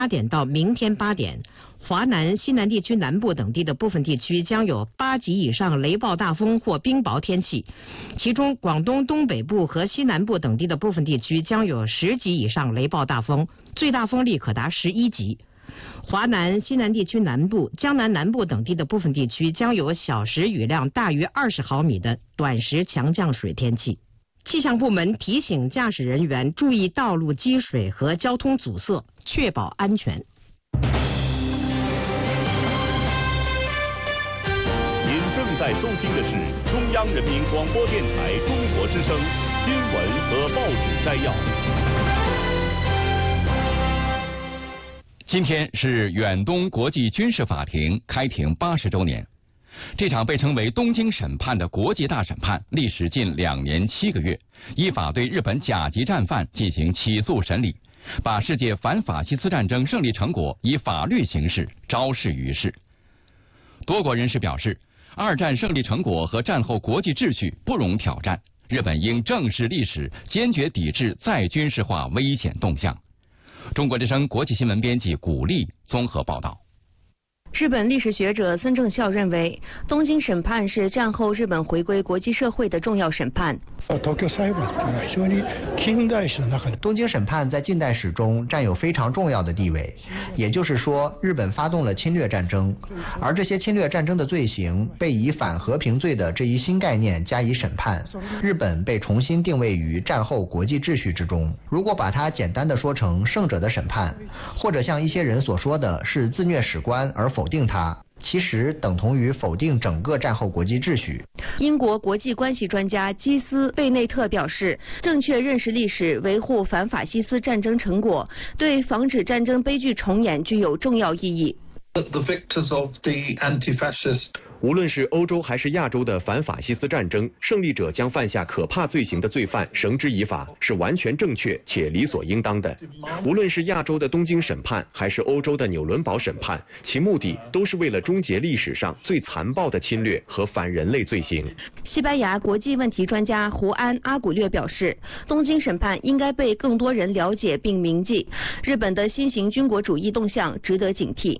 8点到明天8点，华南、西南地区南部等地的部分地区将有8级以上雷暴大风或冰雹天气，其中广东东北部和西南部等地的部分地区将有10级以上雷暴大风，最大风力可达11级。华南、西南地区南部、江南南部等地的部分地区将有小时雨量大于20毫米的短时强降水天气。气象部门提醒驾驶人员注意道路积水和交通阻塞，确保安全。 您正在收听的是中央人民广播电台中国之声新闻和报纸摘要。 今天是远东国际军事法庭开庭80周年。这场被称为东京审判的国际大审判，历时近2年7个月，依法对日本甲级战犯进行起诉审理，把世界反法西斯战争胜利成果以法律形式昭示于世。多国人士表示，二战胜利成果和战后国际秩序不容挑战，日本应正视历史，坚决抵制再军事化危险动向。中国之声国际新闻编辑古丽综合报道。 日本历史学者森正孝认为，东京审判是战后日本回归国际社会的重要审判。 东京审判在近代史中占有非常重要的地位，也就是说，日本发动了侵略战争，而这些侵略战争的罪行被以反和平罪的这一新概念加以审判，日本被重新定位于战后国际秩序之中。如果把它简单的说成胜者的审判，或者像一些人所说的是自虐史观而否定它，其实等同于否定整个战后国际秩序。 英国国际关系专家基斯·贝内特表示，正确认识历史，维护反法西斯战争成果，对防止战争悲剧重演具有重要意义。 无论是欧洲还是亚洲的反法西斯战争，胜利者将犯下可怕罪行的罪犯绳之以法，是完全正确且理所应当的。无论是亚洲的东京审判，还是欧洲的纽伦堡审判，其目的都是为了终结历史上最残暴的侵略和反人类罪行。 西班牙国际问题专家胡安·阿古略表示，东京审判应该被更多人了解并铭记。日本的新型军国主义动向值得警惕。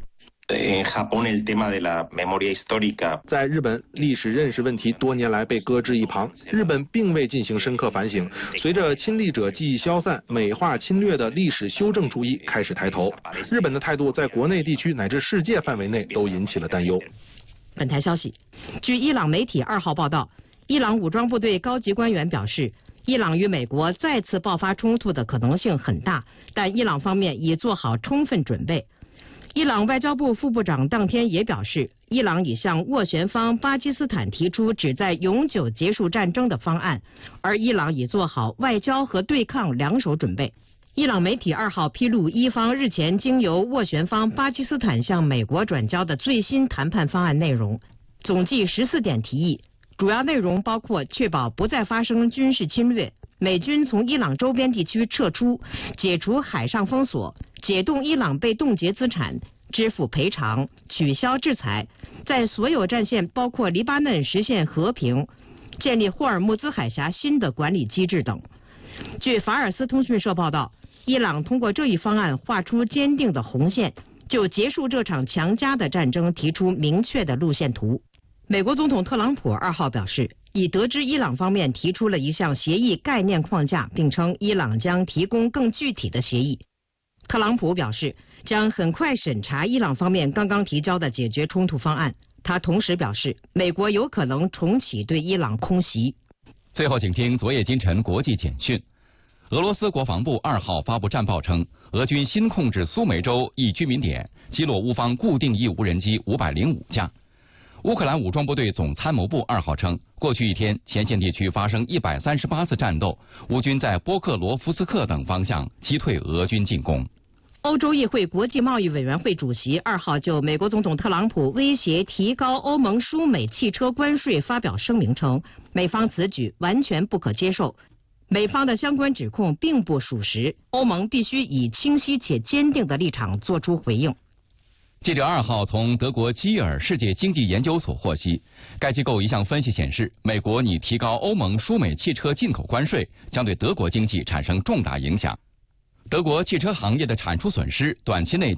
在日本，历史认识问题多年来被搁置一旁，日本并未进行深刻反省。随着亲历者记忆消散，美化侵略的历史修正主义开始抬头，日本的态度在国内地区乃至世界范围内都引起了担忧。 本台消息，据伊朗媒体2号报道，伊朗武装部队高级官员表示，伊朗与美国再次爆发冲突的可能性很大，但伊朗方面已做好充分准备。伊朗外交部副部长当天也表示，伊朗已向斡旋方巴基斯坦提出旨在永久结束战争的方案，而伊朗已做好外交和对抗两手准备。伊朗媒体2号披露，伊方日前经由斡旋方巴基斯坦向美国转交的最新谈判方案内容，总计14点提议，主要内容包括确保不再发生军事侵略，美军从伊朗周边地区撤出，解除海上封锁，解冻伊朗被冻结资产，支付赔偿，取消制裁，在所有战线包括黎巴嫩实现和平，建立霍尔木兹海峡新的管理机制等。据法尔斯通讯社报道，伊朗通过这一方案画出坚定的红线，就结束这场强加的战争提出明确的路线图。美国总统特朗普2号表示，已得知伊朗方面提出了一项协议概念框架，并称伊朗将提供更具体的协议。特朗普表示，将很快审查伊朗方面刚刚提交的解决冲突方案。他同时表示，美国有可能重启对伊朗空袭。 最后，请听昨夜今晨国际简讯。俄罗斯国防部2号发布战报称，俄军新控制苏梅州一居民点，击落乌方固定翼无人机505架。乌克兰武装部队总参谋部2号称，过去一天，前线地区发生138次战斗，乌军在波克罗夫斯克等方向击退俄军进攻。 欧洲议会国际贸易委员会主席2号就美国总统特朗普威胁提高欧盟输美汽车关税发表声明称，美方此举完全不可接受，美方的相关指控并不属实，欧盟必须以清晰且坚定的立场作出回应。 记者2号从德国基尔世界经济研究所获悉，该机构一项分析显示，美国拟提高欧盟输美汽车进口关税，将对德国经济产生重大影响。德国汽车行业的产出损失短期内